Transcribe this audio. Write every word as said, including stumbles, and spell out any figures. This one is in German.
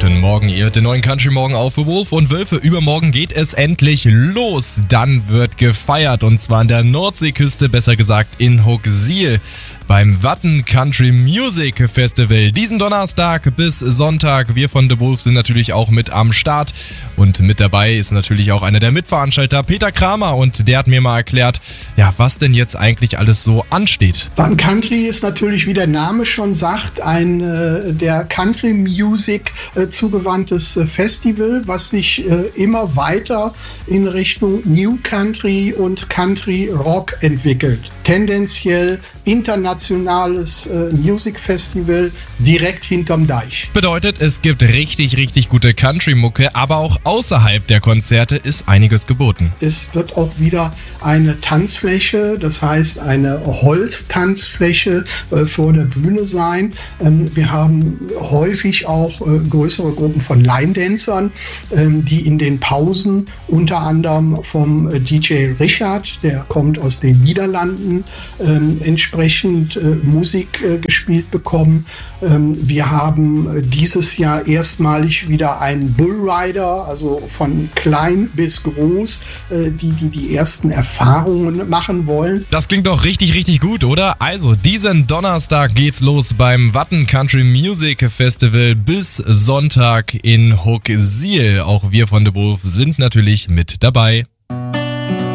Guten Morgen, ihr hört den neuen Country Morgen auf für Wolf und Wölfe. Übermorgen geht es endlich los. Dann wird gefeiert und zwar an der Nordseeküste, besser gesagt in Hooksiel beim Watten Country Music Festival. Diesen Donnerstag bis Sonntag. Wir von The Wolf sind natürlich auch mit am Start und mit dabei ist natürlich auch einer der Mitveranstalter, Peter Kramer, und der hat mir mal erklärt, ja, was denn jetzt eigentlich alles so ansteht. Watten Country ist natürlich, wie der Name schon sagt, ein äh, der Country Music äh, zugewandtes äh, Festival, was sich äh, immer weiter in Richtung New Country und Country Rock entwickelt. Tendenziell internationales äh, Music Festival direkt hinterm Deich. Bedeutet, es gibt richtig, richtig gute Country-Mucke, aber auch außerhalb der Konzerte ist einiges geboten. Es wird auch wieder eine Tanzfläche, das heißt eine Holztanzfläche äh, vor der Bühne sein. Ähm, wir haben häufig auch äh, größere Gruppen von Line-Dancern, ähm, die in den Pausen unter anderem vom äh, D J Richard, der kommt aus den Niederlanden, ähm, entsprechend äh, Musik äh, gespielt bekommen. Ähm, wir haben äh, dieses Jahr erstmalig wieder einen Bullrider, also von klein bis groß, äh, die, die die ersten Erfahrungen machen wollen. Das klingt doch richtig, richtig gut, oder? Also, diesen Donnerstag geht's los beim Watten Country Music Festival bis Sonntag in Hooksiel. Auch wir von The Wolf sind natürlich mit dabei.